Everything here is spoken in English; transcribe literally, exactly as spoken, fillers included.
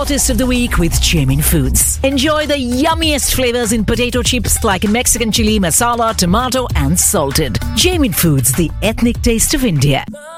hottest of the week with Jamin Foods. Enjoy the yummiest flavors in potato chips like Mexican chili, masala, tomato and salted. Jamin Foods, the ethnic taste of India.